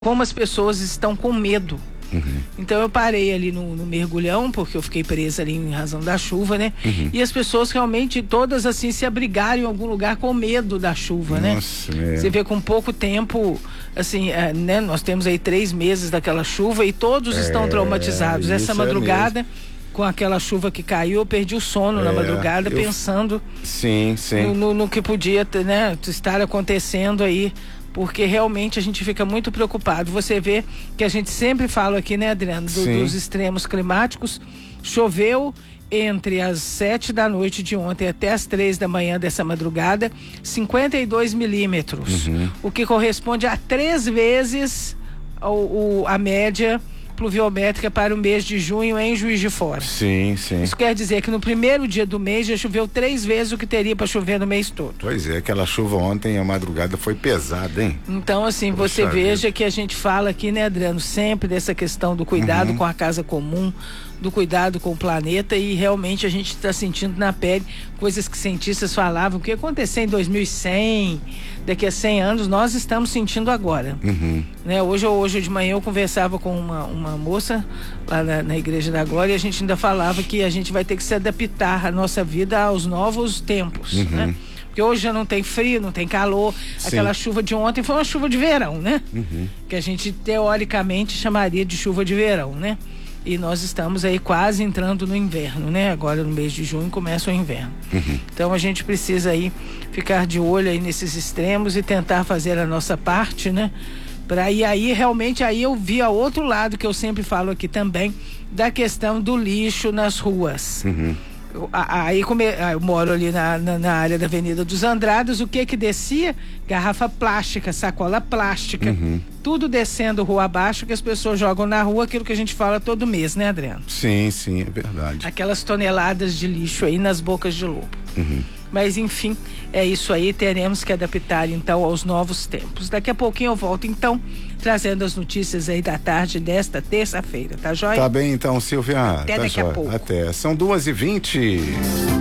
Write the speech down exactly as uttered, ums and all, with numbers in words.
como as pessoas estão com medo. Uhum. Então eu parei ali no, no mergulhão, porque eu fiquei presa ali em razão da chuva, né? Uhum. E as pessoas realmente todas assim se abrigaram em algum lugar com medo da chuva, Nossa, né? Você vê com pouco tempo, assim, é, né? Nós temos aí três meses daquela chuva e todos é, estão traumatizados. Essa madrugada, é com aquela chuva que caiu, eu perdi o sono é, na madrugada, eu... pensando sim, sim. No, no, no que podia, né, estar acontecendo aí. Porque realmente a gente fica muito preocupado. Você vê que a gente sempre fala aqui, né, Adriano, do, dos extremos climáticos. Choveu entre as sete da noite de ontem até as três da manhã dessa madrugada, cinquenta e dois milímetros, uhum. o que corresponde a três vezes o, o, a média pluviométrica para o mês de junho em Juiz de Fora. Sim, sim. Isso quer dizer que no primeiro dia do mês já choveu três vezes o que teria para chover no mês todo. Pois é, aquela chuva ontem, a madrugada foi pesada, hein? Então, assim, Poxa você veja vida. Que a gente fala aqui, né, Adriano, sempre dessa questão do cuidado uhum. com a casa comum, do cuidado com o planeta, e realmente a gente está sentindo na pele coisas que cientistas falavam que ia acontecer em dois mil e cem, daqui a cem anos, nós estamos sentindo agora. Uhum. Né? Hoje, hoje de manhã eu conversava com uma, uma moça lá na, na Igreja da Glória, e a gente ainda falava que a gente vai ter que se adaptar a nossa vida aos novos tempos, uhum. né? Porque hoje já não tem frio, não tem calor. Sim. Aquela chuva de ontem foi uma chuva de verão, né? Uhum. Que a gente teoricamente chamaria de chuva de verão, né? E nós estamos aí quase entrando no inverno, né? Agora no mês de junho começa o inverno. Uhum. Então a gente precisa aí ficar de olho aí nesses extremos e tentar fazer a nossa parte, né? Pra, e aí realmente aí eu vi a outro lado que eu sempre falo aqui também, da questão do lixo nas ruas. Uhum. Eu, aí como eu moro ali na, na, na área da Avenida dos Andradas, o que que descia? Garrafa plástica, sacola plástica, uhum. tudo descendo rua abaixo, que as pessoas jogam na rua, aquilo que a gente fala todo mês, né, Adriano? Sim, sim, é verdade. Aquelas toneladas de lixo aí nas bocas de lobo. Uhum. Mas enfim, é isso aí, teremos que adaptar então aos novos tempos. Daqui a pouquinho eu volto então, trazendo as notícias aí da tarde desta terça-feira, tá joia? Tá bem então, Silvia. Até tá daqui joia. a pouco. Até, são duas e vinte.